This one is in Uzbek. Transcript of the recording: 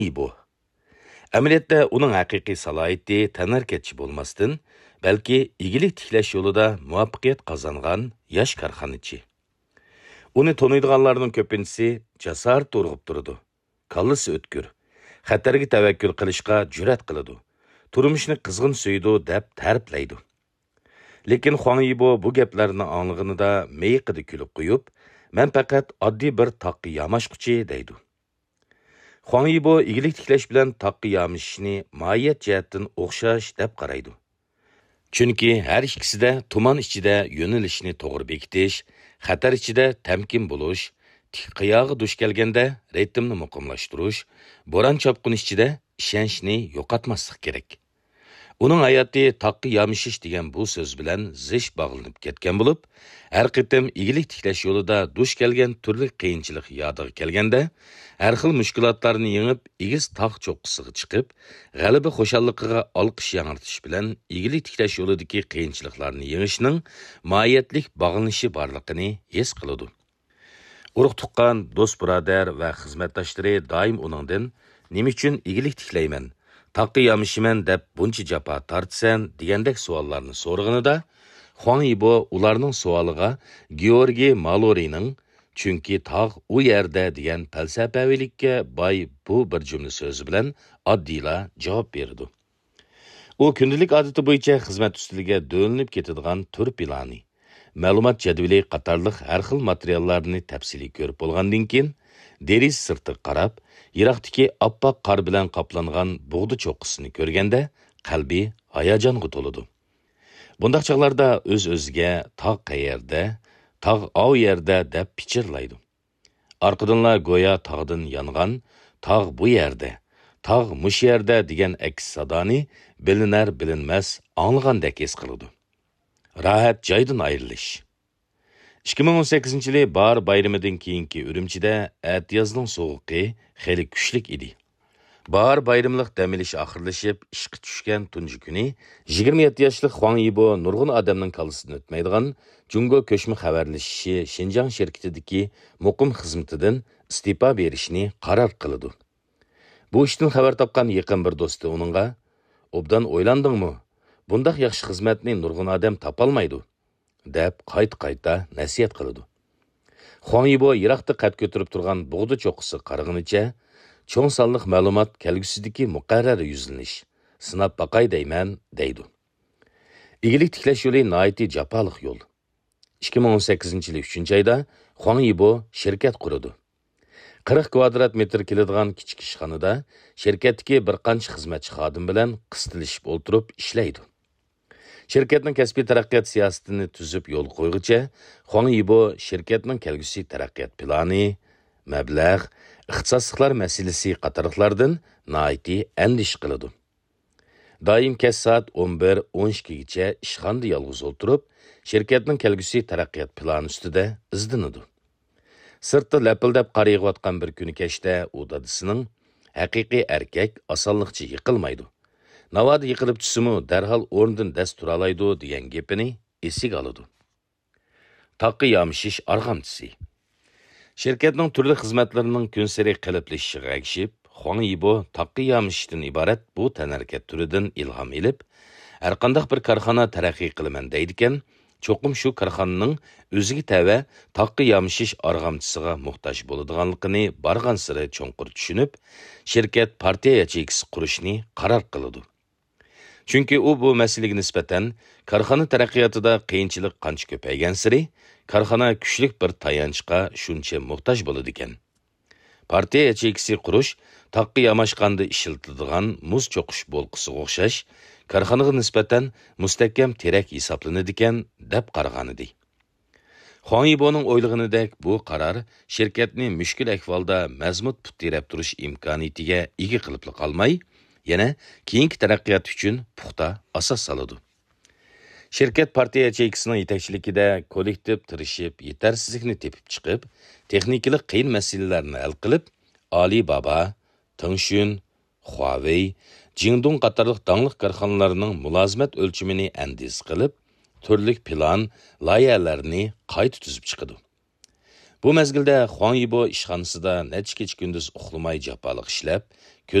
bu. Əməliyyatda uning haqiqiy salohiyati tanarkatchi bo'lmasdan, balki igilik tiklash yo'lida muvaffaqiyat qozongan yosh korxonachi. Uni tanıydiganlarning ko'pinchisi jasorat urg'ib turadi. Kallasi o'tkir, xatarga tavakkul qilishga jur'at qiladi. Turmushni qizg'in suydi deb ta'riflaydi. Lekin Huang Yibo bu gaplarni anglag'inida meyiqida kulib qo'yib, "Men faqat oddiy bir taqqa yamashquchi" deydi. Huang Yibo igilik tiklash bilan taqqa yamishishni mohiyat jihatdan o'xshash deb qaraydi. Chunki har ikkisida tuman ichida yo'nalishni to'g'ri bekitish, xatar ichida tamkin bo'lish, tik qiyog'i duch kelganda ritmni muqimlashtirish, bo'ron chopqin ichida ishonchni yo'qotmaslik kerak. Uning hayoti taqqa yamishish degan bu so'z bilan zish bog'lanib ketgan bo'lib, har qitim igilik tiklash yo'lida duch kelgan turli qiyinchilik yodiga kelganda, har xil mushkulotlarni yengib, igiz tog' cho'qqisiga chiqib, g'alaba xo'shalligiga olqish yangirtish bilan igilik tiklash yo'lidagi qiyinchiliklarni yengishning mohiyatlik bog'lanishi borligini his qiladi. Urug' tuqqan do'st birodar va xizmatdoshlari doim uningdan nima uchun igilik tiklayman, taqqa yamishiman deb buncha jafo tortsan degandek savollarni so'rag'inida, Huang Yibo ularning savoliga Georgiy Malorining chunki tog' u yerda degan falsafavilikka boy bu bir jumla so'zi bilan oddiyla javob berdi. U kundalik odati bo'yicha xizmat ustiliga do'linib ketadigan tur plani, ma'lumot jadvali qatorliq har xil materiallarni tafsiliy ko'rib bo'lgandan keyin deriz sirti qarab, yiroqdagi oppoq qor bilan qoplangan bug'di cho'qqisini ko'rganda qalbi hayajonga to'ladi. Bundaq chaqlarda o'z-o'ziga tog' qayerda, tog' o yerda deb pichirlaydi. Orqadanlar go'yo tog'dan yongan, tog' bu yerda, tog' mush yerda degan aks sadoni bilinar bilinmas anglagandek his qiladi. Rahat joydan ayrilish. 2018-yili bahor bayramidan keyingi Urumchida atiyozning sovuqi xeli kuchlik edi. Bahor bayramliq dam olish oxirlashib, ishqa tushgan tunji kuni 27 yoshli Huang Yibo nurg'un odamning kallasidan o'tmaydigan Jungo ko'chma xabarlashishi Xinjiang shirkatidagi muqim xizmatidan istifa berishni qaror qildi. Bu ishdan xabar topgan yaqin bir do'sti uningga "Obdan o'ylandingmi? Bundaq yaxshi xizmatni nurg'un odam topolmaydi" deb qayta nasihat qildi. Huang Yibo yiroqda qad ko'tarib turgan bug'di cho'qqisi qarag'inicha, cho'ng sonliq ma'lumot kelgusidagi muqarrar yuzlanish, sinab baqay deyman, deydi. Igilik tiklash yo'li nihoyatda jafoliq yo'l. 2018-yili 3-oyda Huang Yibo shirkat qurdi. 40 kvadrat metr keladigan kichik ishxonada shirkatdagi bir qancha xizmatchi xodim bilan qistilishib o'tirib ishlaydi. Şirketning kasbiy taraqqiyot siyosatini tuzib yo'l qo'yguncha, Huang Yibo shirkatning kelgusi taraqqiyot plani, mablag', ixtisosliklar masalasi qatorliqlardan nihoyatda andish qiladi. Doim kech soat 11-12 gacha ishxonada yolg'iz o'tirib, shirkatning kelgusi taraqqiyot plani ustida izlanadi. Sirtda lapildab qarayotgan bir kuni kechda u dadisining haqiqiy erkak osonlikcha yiqilmaydi. Navada yiqilib tushsimi darhol o'rnidan dast turalaydi degan gapini esiga oladi. Taqqa yamishish arg'amchisi. Shirkatning turli xizmatlarining kunsari qiliblishiga ergishib, Huang Yibo taqqa yamishishdan iborat bu tanarkat turidan ilhom olib, har qanday bir korxona taraqqiy qilaman deydigan, cho'qim shu korxonaning o'ziga tava taqqa yamishish arg'amchisiga muhtoj bo'ladiganligini bargan siri cho'nqur tushunib, shirkat partiya yacheyksi qurishni qaror qiladi. Chunki u bu masalaga nisbatan korxona taraqqiyotida qiyinchilik qancha ko'paygan siri, korxona kuchlik bir tayanchga shuncha muhtoj bo'ladi ekan. Partiya yacheyksi qurish taqqa yamashqanda ishiltiladigan muz cho'qish bo'lqisiga o'xshash, korxonaga nisbatan mustahkam terak hisoblanadi ekan deb qaragan edi. Huang Yiboning o'ylaganidek bu qaror shirkatni mushkul ahvolda mazmut putirab turish imkoniyatiga ega qilib qolmay, yana keyingi taraqqiyot uchun puxta asos soladi. Shirkat partiya yacheyksining yetakchiligida kollektiv tirishib, yetarsizlikni tepib chiqib, texnikalik qiyin masalalarni hal qilib, Alibaba, Tengshun, Huawei, Jingdong qatorliq dangliq korxonalarning mulozimat o'lchimini andiz qilib, turli plan, loyihalarni qayta tuzib chiqadi. Bu mezgilde Huang Yibo ishxonasida necha kecha kunduz uxlamay jafoliq ishlab,